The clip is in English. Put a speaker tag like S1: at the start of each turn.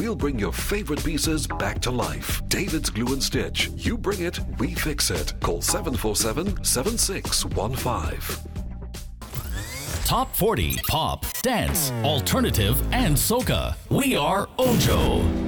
S1: we'll bring your favorite pieces back to life. David's Glue and Stitch. You bring it, we fix it. Call 747-7615.
S2: Top 40, pop, dance, alternative, and soca. We are Ojo.